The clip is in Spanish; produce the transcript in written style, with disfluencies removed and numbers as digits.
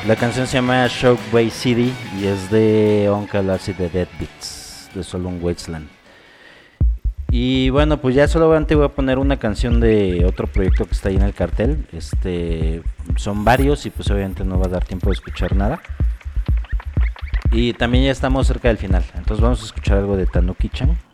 La canción se llama Shockwave City y es de Uncle Acid de Deadbeats, de Solon Wasteland. Y bueno, pues ya solamente voy a poner una canción de otro proyecto que está ahí en el cartel. Son varios y pues obviamente no va a dar tiempo de escuchar nada. Y también ya estamos cerca del final, entonces vamos a escuchar algo de Tanuki-chan.